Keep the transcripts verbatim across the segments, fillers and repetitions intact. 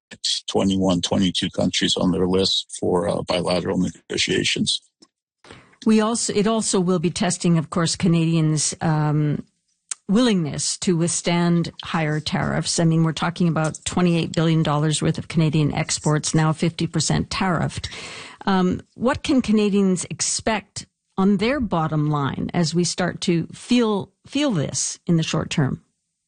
twenty-one, twenty-two countries on their list for uh, bilateral negotiations. We also, it also will be testing, of course, Canadians' um, willingness to withstand higher tariffs. I mean, we're talking about twenty-eight billion dollars worth of Canadian exports, now fifty percent tariffed. Um, what can Canadians expect on their bottom line as we start to feel feel this in the short term?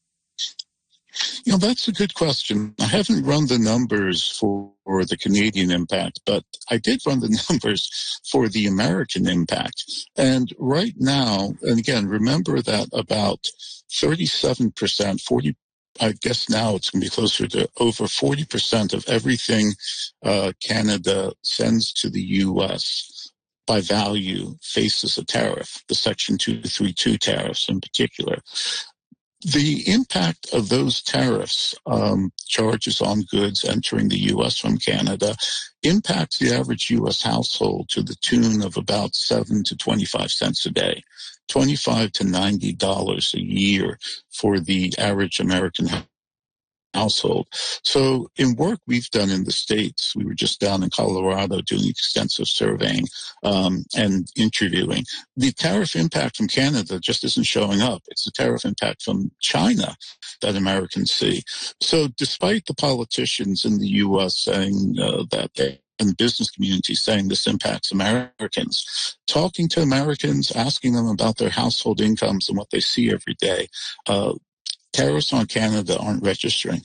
You know, that's a good question. I haven't run the numbers for, for the Canadian impact, but I did run the numbers for the American impact. And right now, and again, remember that about thirty-seven percent, forty, I guess now it's going to be closer to over forty percent of everything uh, Canada sends to the U S by value faces a tariff, the Section two thirty-two tariffs in particular. The impact of those tariffs, um, charges on goods entering the U S from Canada, impacts the average U S household to the tune of about seven to twenty-five cents a day, twenty-five to ninety dollars a year for the average American household. So in work we've done in the States, we were just down in Colorado doing extensive surveying um, and interviewing. The tariff impact from Canada just isn't showing up. It's the tariff impact from China that Americans see. So despite the politicians in the U S saying uh, that they and the business community saying this impacts Americans, talking to Americans, asking them about their household incomes and what they see every day, uh, tariffs on Canada aren't registering.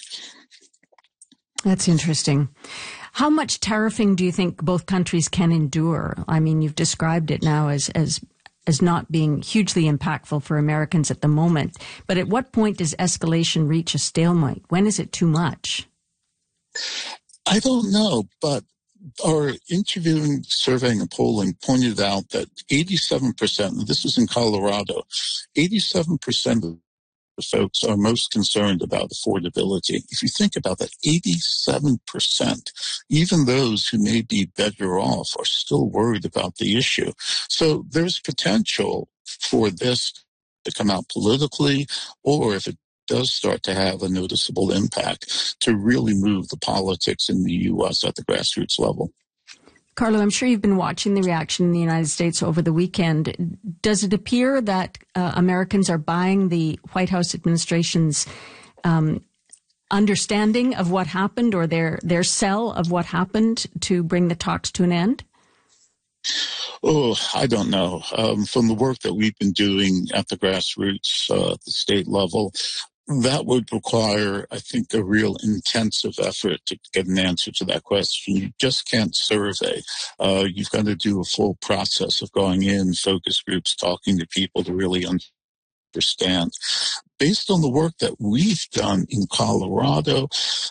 That's interesting. How much tariffing do you think both countries can endure? I mean, you've described it now as, as, as not being hugely impactful for Americans at the moment. But at what point does escalation reach a stalemate? When is it too much? I don't know, but our interviewing, surveying, and polling pointed out that eighty-seven percent, and this was in Colorado, eighty-seven percent of the folks are most concerned about affordability. If you think about that, eighty-seven percent, even those who may be better off are still worried about the issue. So there's potential for this to come out politically, or if it does start to have a noticeable impact, to really move the politics in the U S at the grassroots level. Carlo, I'm sure you've been watching the reaction in the United States over the weekend. Does it appear that uh, Americans are buying the White House administration's um, understanding of what happened, or their, their sell of what happened to bring the talks to an end? Oh, I don't know. Um, from the work that we've been doing at the grassroots, uh, at the state level, that would require, I think, a real intensive effort to get an answer to that question. You just can't survey. Uh, you've got to do a full process of going in, focus groups, talking to people to really understand. Based on the work that we've done in Colorado,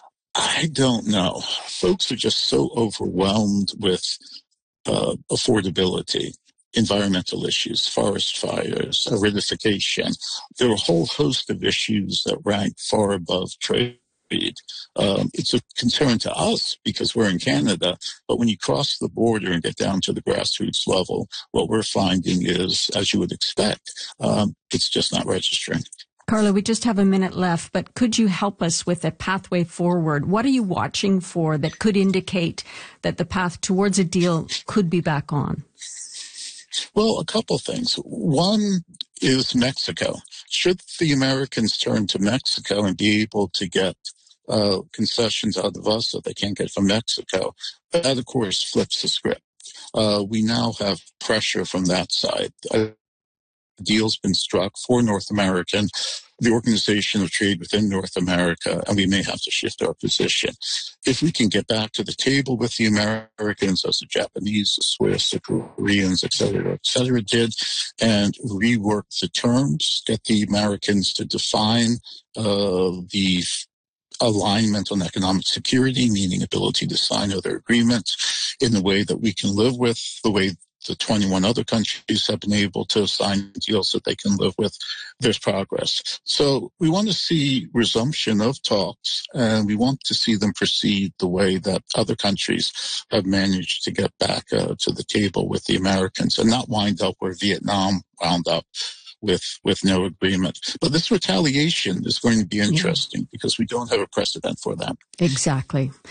I don't know. Folks are just so overwhelmed with uh, affordability, environmental issues, forest fires, aridification. There are a whole host of issues that rank far above trade. Um, it's a concern to us because we're in Canada, but when you cross the border and get down to the grassroots level, what we're finding is, as you would expect, um, it's just not registering. Carlo, we just have a minute left, but could you help us with a pathway forward? What are you watching for that could indicate that the path towards a deal could be back on? Well, a couple things. One is Mexico. Should the Americans turn to Mexico and be able to get uh, concessions out of us that they can't get from Mexico, that, of course, flips the script. Uh, we now have pressure from that side. A deal's been struck for North American, the Organization of Trade within North America, and we may have to shift our position. If we can get back to the table with the Americans, as the Japanese, the Swiss, the Koreans, et cetera, et cetera, did, and rework the terms, get the Americans to define uh, the alignment on economic security, meaning ability to sign other agreements in a way that we can live with, the way the twenty-one other countries have been able to sign deals that they can live with, there's progress. So we want to see resumption of talks, and we want to see them proceed the way that other countries have managed to get back uh, to the table with the Americans, and not wind up where Vietnam wound up with with no agreement. But this retaliation is going to be interesting, yeah, because we don't have a precedent for that. Exactly.